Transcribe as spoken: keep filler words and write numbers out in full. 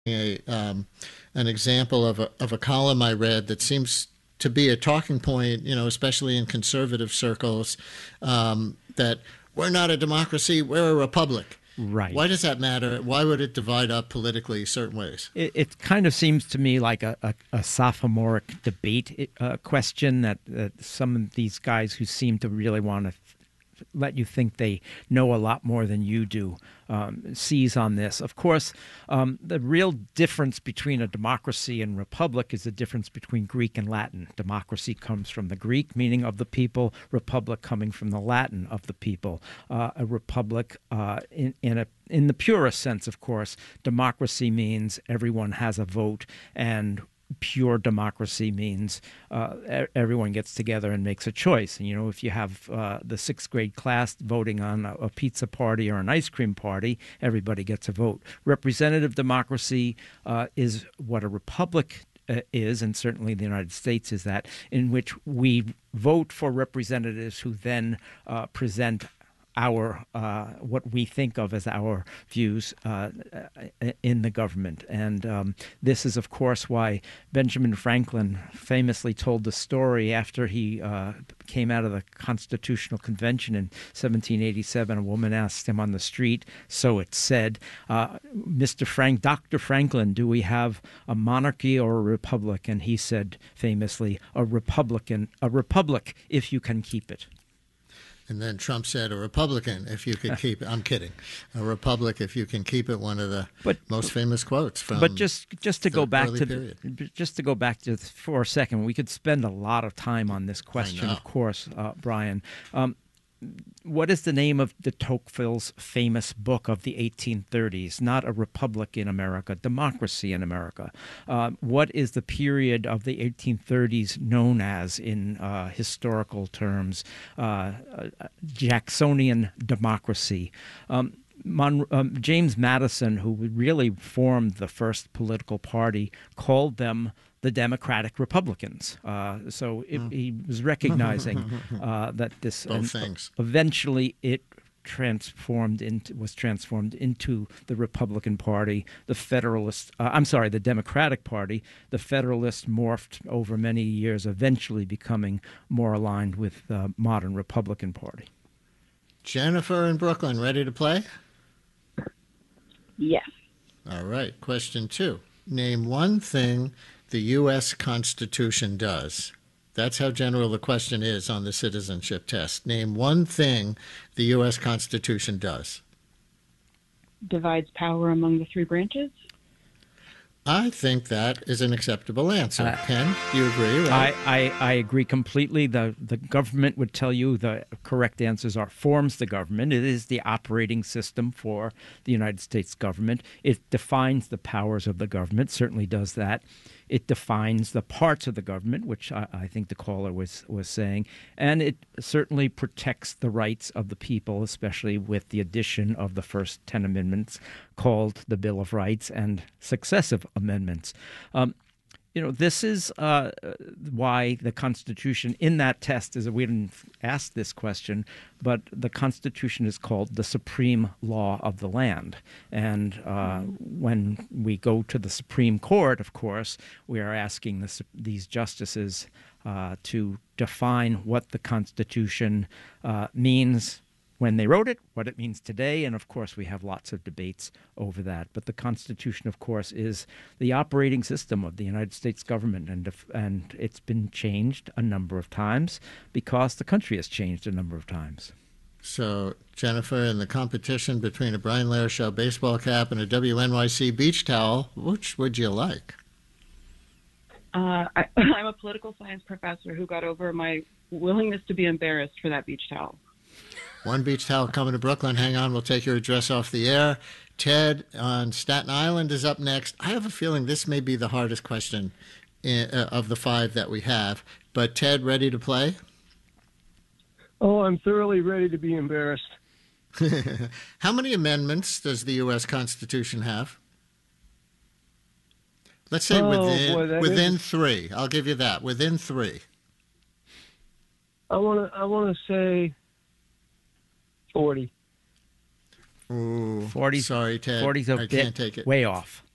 a um, an example of a of a column I read that seems to be a talking point, you know, especially in conservative circles, um, that we're not a democracy, we're a republic. Right. Why does that matter? Why would it divide up politically certain ways? It, it kind of seems to me like a, a, a sophomoric debate uh, question that, that some of these guys who seem to really want to let you think they know a lot more than you do um, seize on this. Of course, um, the real difference between a democracy and republic is the difference between Greek and Latin. Democracy comes from the Greek, meaning of the people, republic coming from the Latin, of the people. Uh, a republic, uh, in, in, a, in the purest sense, of course, democracy means everyone has a vote, and pure democracy means uh, everyone gets together and makes a choice. And, you know, if you have uh, the sixth grade class voting on a, a pizza party or an ice cream party, everybody gets a vote. Representative democracy uh, is what a republic uh, is, and certainly the United States is that, in which we vote for representatives who then uh, present our uh, what we think of as our views uh, in the government. And um, this is, of course, why Benjamin Franklin famously told the story after he uh, came out of the Constitutional Convention in seventeen eighty-seven. A woman asked him on the street, so it said, uh, Mister Frank, Doctor Franklin, do we have a monarchy or a republic? And he said famously, a republican, a republic if you can keep it. And then Trump said, a Republican, if you could keep it. I'm kidding. A republic, if you can keep it, one of the but, most famous quotes from But just just to go back to period. the, just to go back to for a second, we could spend a lot of time on this question, of course, uh, Brian. Um, what is the name of de Tocqueville's famous book of the eighteen thirties? Not a republic in America, democracy in America. Uh, what is the period of the eighteen thirties known as in uh, historical terms? Uh, Jacksonian democracy. Um, Mon- um, James Madison, who really formed the first political party, called them the Democratic Republicans. Uh, so it, mm. he was recognizing uh, that this both things. Eventually it transformed into was transformed into the Republican Party. The Federalist, uh, I'm sorry, the Democratic Party. The Federalist morphed over many years, eventually becoming more aligned with the modern Republican Party. Jennifer in Brooklyn, ready to play? Yes. All right. Question two. Name one thing the U S Constitution does. That's how general the question is on the citizenship test. Name one thing the U S Constitution does. Divides power among the three branches? I think that is an acceptable answer. Uh, Ken, you agree, right? I, I, I agree completely. The, the government would tell you the correct answers are forms the government. It is the operating system for the United States government. It defines the powers of the government, certainly does that. It defines the parts of the government, which I, I think the caller was, was saying, and it certainly protects the rights of the people, especially with the addition of the first ten amendments called the Bill of Rights and successive amendments. Um, you know, this is uh, why the Constitution in that test is, we didn't ask this question, but the Constitution is called the supreme law of the land. And uh, when we go to the Supreme Court, of course, we are asking the, these justices uh, to define what the Constitution uh, means when they wrote it, what it means today, and of course we have lots of debates over that. But the Constitution, of course, is the operating system of the United States government, and if, and it's been changed a number of times because the country has changed a number of times. So, Jennifer, in the competition between a Brian Larishow baseball cap and a W N Y C beach towel, which would you like? Uh, I, I'm a political science professor who got over my willingness to be embarrassed for that beach towel. One beach towel coming to Brooklyn. Hang on, we'll take your address off the air. Ted on Staten Island is up next. I have a feeling this may be the hardest question in, uh, of the five that we have. But Ted, ready to play? Oh, I'm thoroughly ready to be embarrassed. How many amendments does the U S Constitution have? Let's say oh, within boy, within is... three. I'll give you that. Within three. I want to. I want to say forty. Ooh, forty. Sorry, Ted. forty's a I bit can't take it. Way off.